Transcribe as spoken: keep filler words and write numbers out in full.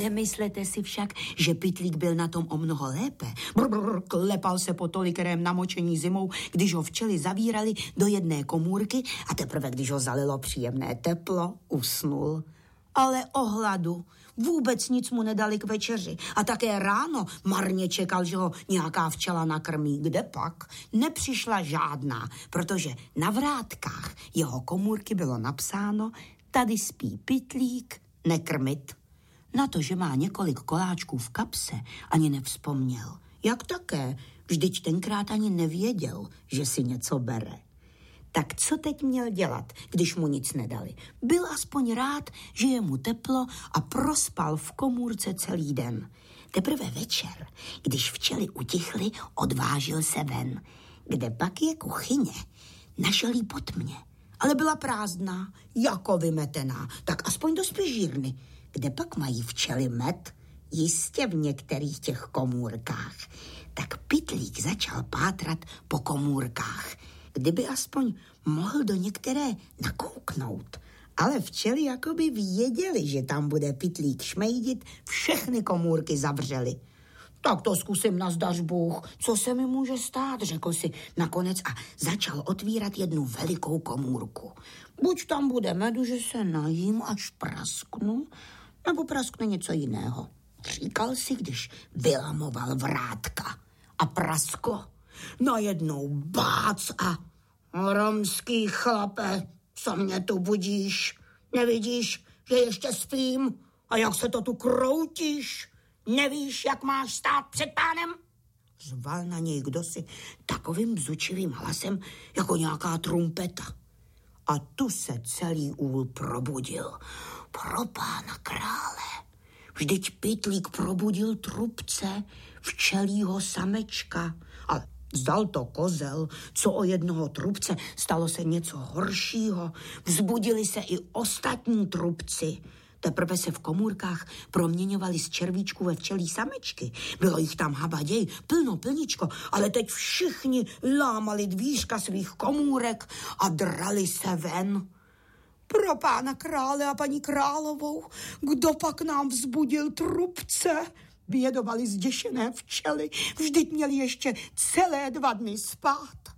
Nemyslete si však, že Pytlík byl na tom o mnoho lépe. Brr, brr, klepal se po tolikerém namočení zimou, když ho včely zavírali do jedné komůrky a teprve, když ho zalilo příjemné teplo, usnul. Ale o hladu vůbec nic mu nedali k večeři a také ráno marně čekal, že ho nějaká včela nakrmí. Kde pak? Nepřišla žádná, protože na vrátkách jeho komůrky bylo napsáno: tady spí Pytlík, nekrmit. Na to, že má několik koláčků v kapse, ani nevzpomněl. Jak také? Vždyť tenkrát ani nevěděl, že si něco bere. Tak co teď měl dělat, když mu nic nedali? Byl aspoň rád, že je mu teplo a prospal v komůrce celý den. Teprve večer, když včely utichly, odvážil se ven. Kde pak je kuchyně? Našel jí po tmě, ale byla prázdná, jako vymetená, tak aspoň do spižírny. Kde pak mají včely med? Jistě v některých těch komůrkách. Tak Pytlík začal pátrat po komůrkách. Kdyby aspoň mohl do některé nakouknout. Ale včely jakoby věděli, že tam bude Pytlík šmejdit, všechny komůrky zavřely. Tak to zkusím, nazdař Bůh, co se mi může stát, řekl si nakonec a začal otvírat jednu velikou komůrku. Buď tam bude medu, že se najím, až prasknu, nebo praskne něco jiného. Říkal si, když vylamoval vrátka a prasklo. Najednou bác a romský chlape, co mě tu budíš? Nevidíš, že ještě spím? A jak se to tu kroutíš? Nevíš, jak máš stát před pánem? Zval na něj kdosi takovým bzučivým hlasem, jako nějaká trumpeta. A tu se celý úl probudil. Pro pána krále. Vždyť Pytlík probudil trubce, včelího samečka. Ale vzdal to kozel, co o jednoho trubce stalo se něco horšího. Vzbudili se i ostatní trubci. Teprve se v komůrkách proměňovali z červíčku ve včelí samečky. Bylo jich tam habaděj, plno plničko, ale teď všichni lámali dvířka svých komůrek a drali se ven. Pro pána krále a paní královou, kdo pak nám vzbudil trubce? Bědovali zděšené včely, vždyť měli ještě celé dva dny spát.